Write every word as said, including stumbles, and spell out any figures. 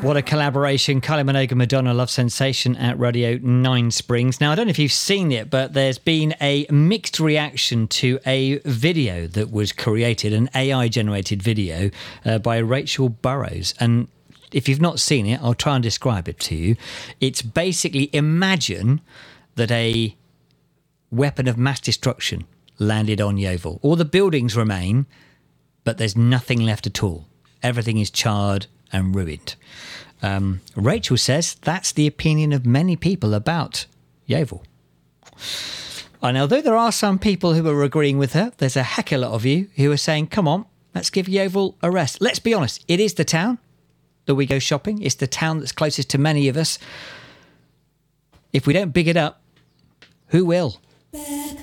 What a collaboration. Kylie Minogue, Madonna, Love Sensation at Radio Nine Springs. Now, I don't know if you've seen it, but there's been a mixed reaction to a video that was created, an A I-generated video uh, by Rachel Burrows. And if you've not seen it, I'll try and describe it to you. It's basically, imagine that a weapon of mass destruction landed on Yeovil. All the buildings remain, but there's nothing left at all. Everything is charred and ruined. Um, Rachel says that's the opinion of many people about Yeovil. And although there are some people who are agreeing with her, there's a heck of a lot of you who are saying, come on, let's give Yeovil a rest. Let's be honest, it is the town that we go shopping. It's the town that's closest to many of us. If we don't big it up, who will?